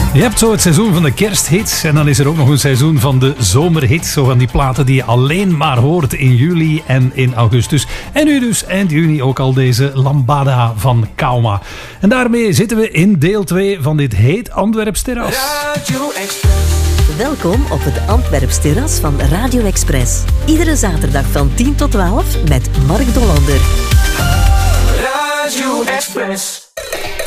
Je hebt zo het seizoen van de kersthits en dan is er ook nog een seizoen van de zomerhits. Zo van die platen die je alleen maar hoort in juli en in augustus. En nu dus eind juni ook al deze Lambada van Kauma. En daarmee zitten we in deel 2 van dit Heet Antwerps Terras. Radio Express. Welkom op het Antwerps Terras van Radio Express. Iedere zaterdag van 10 tot 12 met Mark Dollander. Radio Express.